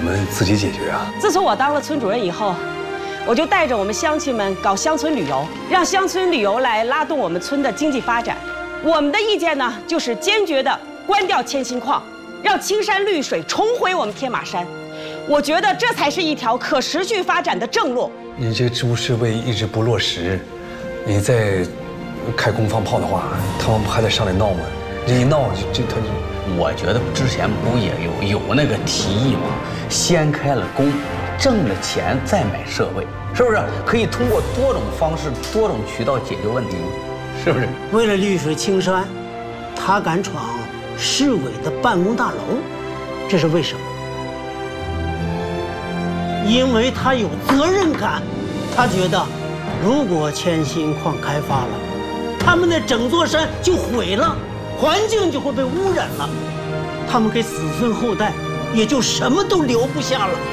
们自己解决啊。 自从我当了村主任以后，我就带着我们乡亲们搞乡村旅游，让乡村旅游来拉动我们村的经济发展。我们的意见呢，就是坚决的关掉铅锌矿，让青山绿水重回我们天马山。我觉得这才是一条可持续发展的正路。 你这支部市委一直不落实，你再开工放炮的话，他们不还得上来闹吗？这一闹他就。 我觉得之前不也有那个提议吗？先开了工，挣了钱再买设备，是不是？可以通过多种方式、多种渠道解决问题，是不是？ 为了绿水青山，他敢闯市委的办公大楼，这是为什么？因为他有责任感，他觉得，如果铅锌矿开发了，他们的整座山就毁了。环境就会被污染了，他们给子孙后代也就什么都留不下了。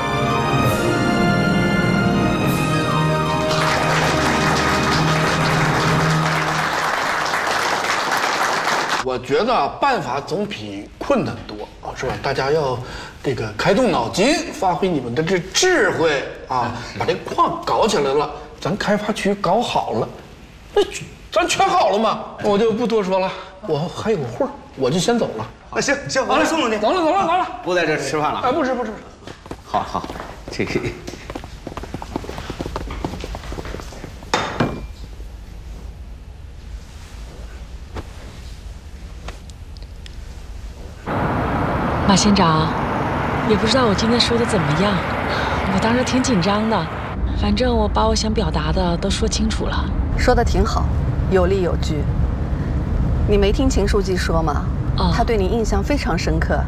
我觉得办法总比困难多啊，是吧？大家要这个开动脑筋，发挥你们的这智慧啊，把这矿搞起来了，咱开发区搞好了，那咱全好了嘛。我就不多说了。我还有会儿，我就先走了。 那行，好嘞，宋总，你走了。 不在这吃饭了？ 哎，不吃。 好，这个。 马县长，也不知道我今天说的怎么样，我当时挺紧张的，反正我把我想表达的都说清楚了。 说的挺好，有理有据。你没听秦书记说吗？他对你印象非常深刻。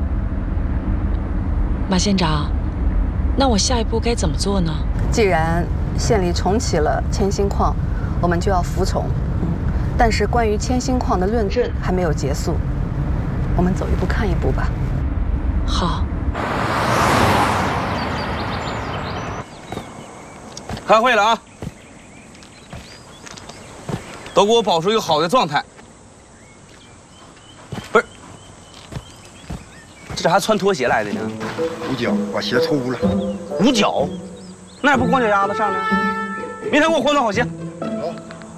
马县长，那我下一步该怎么做呢？ 既然县里重启了铅锌矿，我们就要服从。但是关于铅锌矿的论证还没有结束，我们走一步看一步吧。 好。 开会了啊！都给我保持一个好的状态。不是，这还穿拖鞋来的呢？ 捂脚，把鞋脱了。 捂脚？那也不光脚丫子上呢？明天给我换双好鞋。 好。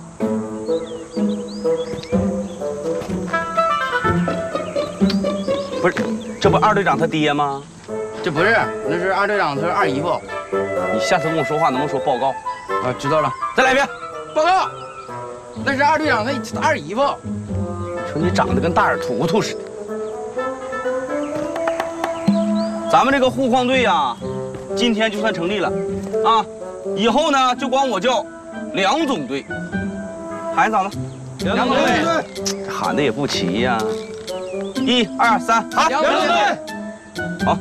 不是，这不二队长他爹吗？ 这不是，那是二队长他二姨夫。 你下次跟我说话能不能说报告？ 啊，知道了。 再来一遍。 报告。那是二队长他二姨夫。 说你长得跟大耳图图似的。咱们这个护矿队呀，今天就算成立了，啊，以后呢就管我叫梁总队。喊一嗓子， 梁总队。 喊的也不齐呀。1、2、3，喊！ 梁总队。 好。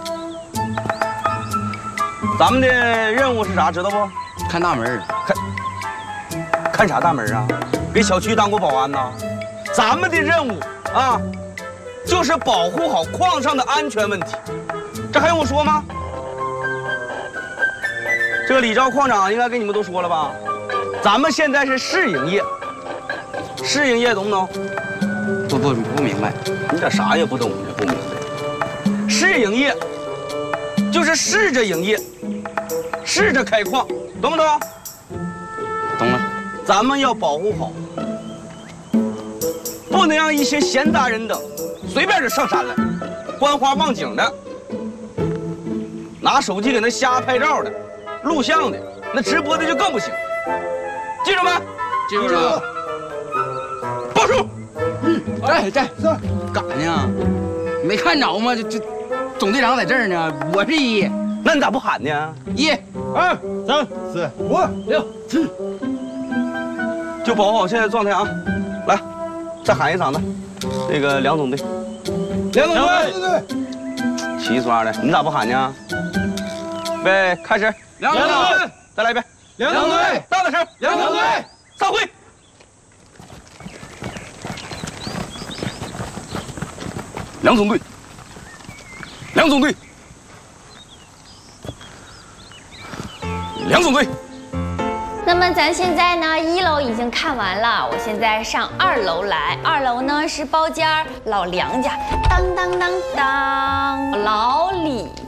咱们的任务是啥？知道不？ 看大门。 看啥大门啊？给小区当过保安呐？咱们的任务啊，就是保护好矿上的安全问题。这还用我说吗？这个李昭矿长应该跟你们都说了吧？咱们现在是试营业，试营业懂不懂？ 不明白。 你咋啥也不懂，不明白？试营业就是试着营业，试着开矿，懂不懂？ 懂了。 咱们要保护好，不能让一些闲杂人等随便就上山来，观花望景的，拿手机给那瞎拍照的，录像的，那直播的就更不行。记住没？ 记住了。 报数。 在干呢？没看着吗？这总队长在这儿呢。我是1， 那你咋不喊呢 ？1、2、3、4、5、6、7。 就保护好现在的状态啊！来，再喊一嗓子，那个梁总队， 梁总队， 齐刷的，你咋不喊呢？预备，开始， 梁总队， 再来一遍， 梁总队， 大点声， 梁总队， 散会。梁总队，梁总队，梁总队。 那么咱现在呢，1楼已经看完了，我现在上2楼来。2楼呢是包间老梁家，当当当当，老李